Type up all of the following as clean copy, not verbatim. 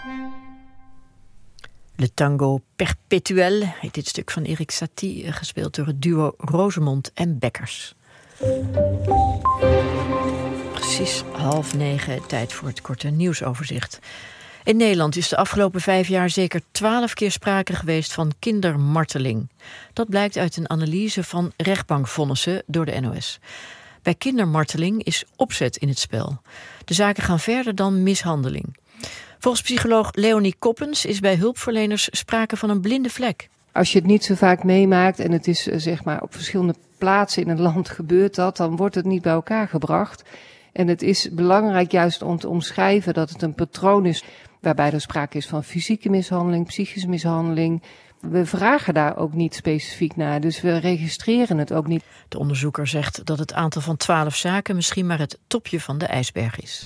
Le Tango Perpetuel heet dit stuk van Erik Satie, gespeeld door het duo Rosemond en Bekkers. Precies 8:30, tijd voor het korte nieuwsoverzicht. In Nederland is de afgelopen 5 jaar zeker 12 keer sprake geweest van kindermarteling. Dat blijkt uit een analyse van rechtbankvonnissen door de NOS. Bij kindermarteling is opzet in het spel. De zaken gaan verder dan mishandeling. Volgens psycholoog Leonie Koppens is bij hulpverleners sprake van een blinde vlek. Als je het niet zo vaak meemaakt en het is op verschillende plaatsen in het land gebeurt dat, dan wordt het niet bij elkaar gebracht. En het is belangrijk juist om te omschrijven dat het een patroon is waarbij er sprake is van fysieke mishandeling, psychische mishandeling. We vragen daar ook niet specifiek naar, dus we registreren het ook niet. De onderzoeker zegt dat het aantal van 12 zaken misschien maar het topje van de ijsberg is.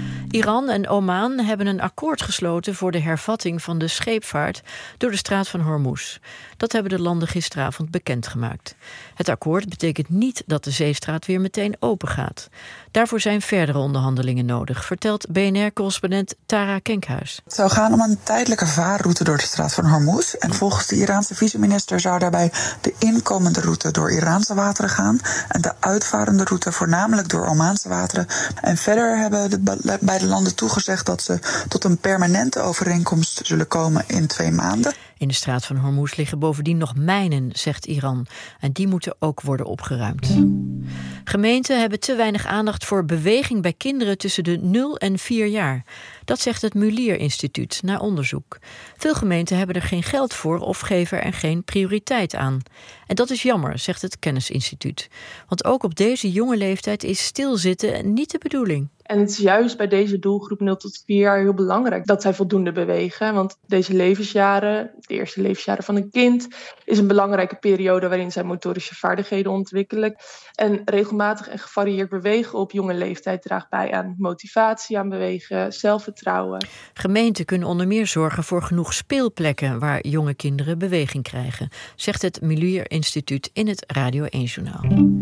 Iran en Oman hebben een akkoord gesloten voor de hervatting van de scheepvaart door de straat van Hormuz. Dat hebben de landen gisteravond bekendgemaakt. Het akkoord betekent niet dat de zeestraat weer meteen open gaat. Daarvoor zijn verdere onderhandelingen nodig, vertelt BNR-correspondent Tara Kenkhuis. Het zou gaan om een tijdelijke vaarroute door de straat van Hormuz. En volgens de Iraanse vice-minister zou daarbij de inkomende route door Iraanse wateren gaan en de uitvarende route voornamelijk door Omaanse wateren. En verder hebben de beide landen toegezegd dat ze tot een permanente overeenkomst zullen komen in 2 maanden. In de straat van Hormuz liggen bovendien nog mijnen, zegt Iran. En die moeten ook worden opgeruimd. Gemeenten hebben te weinig aandacht voor beweging bij kinderen tussen de 0 en 4 jaar. Dat zegt het Mulier Instituut na onderzoek. Veel gemeenten hebben er geen geld voor of geven er geen prioriteit aan. En dat is jammer, zegt het Kennisinstituut. Want ook op deze jonge leeftijd is stilzitten niet de bedoeling. En het is juist bij deze doelgroep 0 tot 4 jaar heel belangrijk dat zij voldoende bewegen. Want deze levensjaren, de eerste levensjaren van een kind, is een belangrijke periode waarin zij motorische vaardigheden ontwikkelen. En regelmatig en gevarieerd bewegen op jonge leeftijd draagt bij aan motivatie, aan bewegen, zelfvertrouwen. Gemeenten kunnen onder meer zorgen voor genoeg speelplekken waar jonge kinderen beweging krijgen, zegt het Mulier Instituut in het Radio 1-journaal.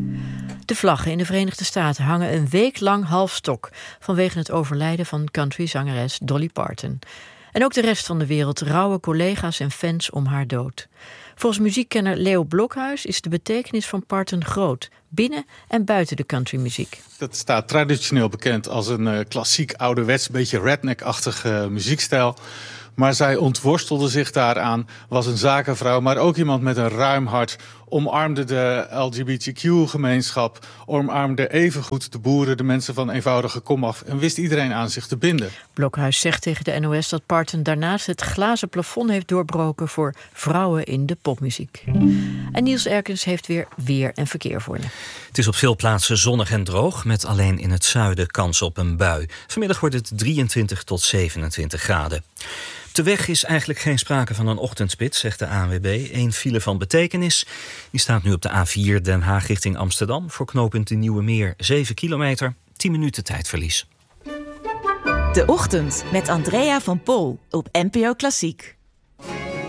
De vlaggen in de Verenigde Staten hangen een week lang half stok vanwege het overlijden van countryzangeres Dolly Parton. En ook de rest van de wereld rouwen collega's en fans om haar dood. Volgens muziekkenner Leo Blokhuis is de betekenis van Parton groot, binnen en buiten de countrymuziek. Dat staat traditioneel bekend als een klassiek ouderwets, beetje redneck-achtige muziekstijl. Maar zij ontworstelde zich daaraan, was een zakenvrouw, maar ook iemand met een ruim hart. Omarmde de LGBTQ-gemeenschap, omarmde evengoed de boeren, de mensen van eenvoudige komaf en wist iedereen aan zich te binden. Blokhuis zegt tegen de NOS dat Parton daarnaast het glazen plafond heeft doorbroken voor vrouwen in de popmuziek. En Niels Erkens heeft weer en verkeer voor je. Het is op veel plaatsen zonnig en droog, met alleen in het zuiden kans op een bui. Vanmiddag wordt het 23 tot 27 graden. Op de weg is eigenlijk geen sprake van een ochtendspits, zegt de ANWB. 1 file van betekenis. Die staat nu op de A4 Den Haag richting Amsterdam. Voor knooppunt de Nieuwe Meer 7 kilometer. 10 minuten tijdverlies. De Ochtend met Andrea van Pol op NPO Klassiek.